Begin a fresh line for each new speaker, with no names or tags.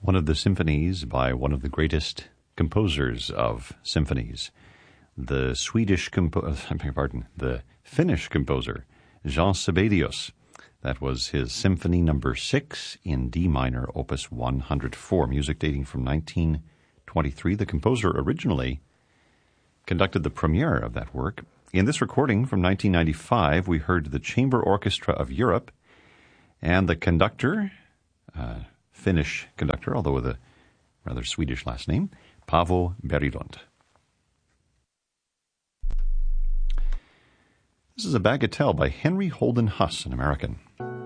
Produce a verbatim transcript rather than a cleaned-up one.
one of the symphonies by one of the greatest composers of symphonies, the Swedish compo- I beg your pardon, the Finnish composer Jean Sibelius. That was his Symphony Number Six in D minor, Opus one hundred four, music dating from nineteen twenty-three. The composer originally conducted the premiere of that work. In this recording from nineteen ninety-five, we heard the Chamber Orchestra of Europe and the conductor, uh, Finnish conductor, although with a rather Swedish last name, Paavo Berglund. This is a bagatelle by Henry Holden Huss, an American.